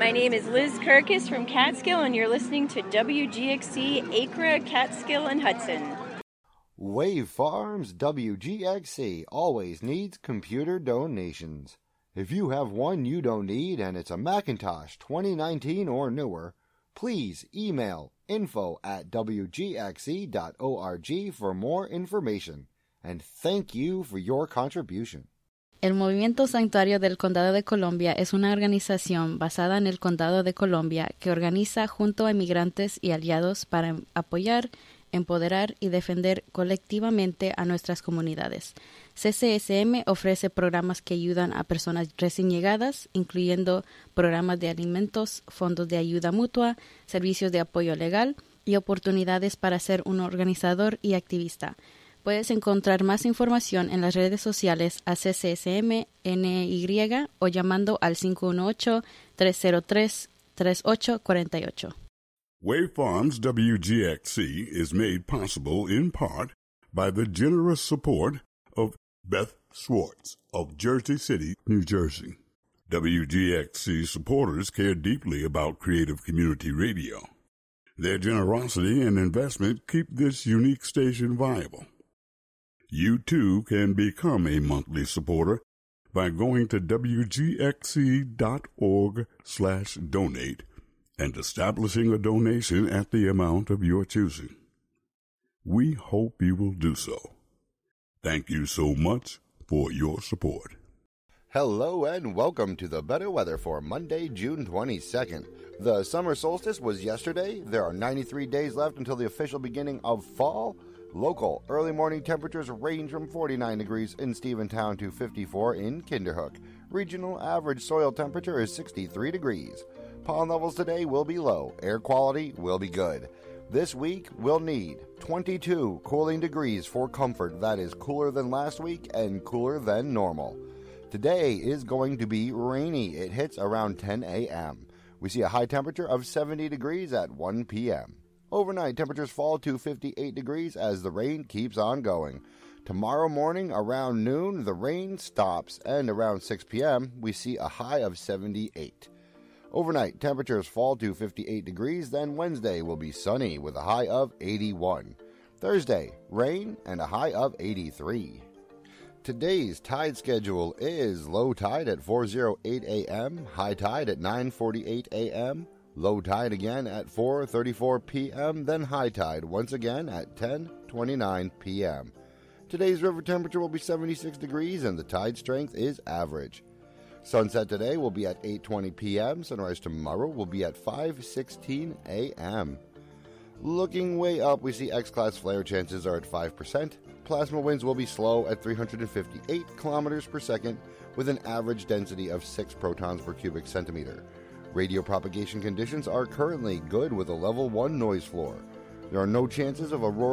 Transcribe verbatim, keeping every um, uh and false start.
My name is Liz Kirkus from Catskill, and you're listening to W G X C Acra, Catskill, and Hudson. Wave Farms W G X C always needs computer donations. If you have one you don't need and it's a Macintosh twenty nineteen or newer, please email info at w g x c dot org for more information. And thank you for your contribution. El Movimiento Santuario del Condado de Columbia es una organización basada en el Condado de Columbia que organiza junto a inmigrantes y aliados para apoyar, empoderar y defender colectivamente a nuestras comunidades. C C S M ofrece programas que ayudan a personas recién llegadas, incluyendo programas de alimentos, fondos de ayuda mutua, servicios de apoyo legal y oportunidades para ser un organizador y activista. Puedes encontrar más información en las redes sociales a C C S M N Y o llamando al cinco uno ocho, tres cero tres, tres ocho cuatro ocho. Wave Farms W G X C is made possible in part by the generous support of Beth Schwartz of Jersey City, New Jersey. W G X C supporters care deeply about creative community radio. Their generosity and investment keep this unique station viable. You, too, can become a monthly supporter by going to w g x c dot org slash donate and establishing a donation at the amount of your choosing. We hope you will do so. Thank you so much for your support. Hello and welcome to the better weather for Monday, June twenty-second. The summer solstice was yesterday. There are ninety-three days left until the official beginning of fall. Local early morning temperatures range from forty-nine degrees in Stephentown to fifty-four in Kinderhook. Regional average soil temperature is sixty-three degrees. Pollen levels today will be low. Air quality will be good. This week we'll need twenty-two cooling degrees for comfort. That is cooler than last week and cooler than normal. Today is going to be rainy. It hits around ten a.m. We see a high temperature of seventy degrees at one p.m. Overnight, temperatures fall to fifty-eight degrees as the rain keeps on going. Tomorrow morning, around noon, the rain stops, and around six p.m., we see a high of seventy-eight. Overnight, temperatures fall to fifty-eight degrees, then Wednesday will be sunny with a high of eighty-one. Thursday, rain and a high of eighty-three. Today's tide schedule is low tide at four oh eight a.m., high tide at nine forty-eight a.m., low tide again at four thirty-four p.m., then high tide once again at ten twenty-nine p.m. Today's river temperature will be seventy-six degrees and the tide strength is average. Sunset today will be at eight twenty p.m. Sunrise tomorrow will be at five sixteen a.m. Looking way up, we see X-class flare chances are at five percent. Plasma winds will be slow at three hundred fifty-eight kilometers per second with an average density of six protons per cubic centimeter. Radio propagation conditions are currently good with a level one noise floor. There are no chances of aurora